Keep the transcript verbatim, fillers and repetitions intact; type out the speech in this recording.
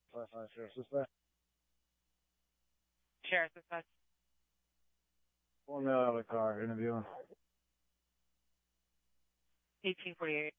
Five five Sheriff's Dispatch. Sheriff's Dispatch. One male out of the car, interviewing. eighteen forty-eight.